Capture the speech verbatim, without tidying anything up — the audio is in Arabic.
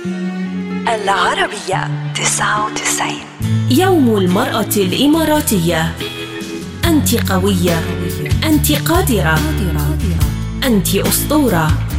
العربية تسعة وتسعين. يوم المرأة الإماراتية. أنت قوية، أنت قادرة، أنت أسطورة.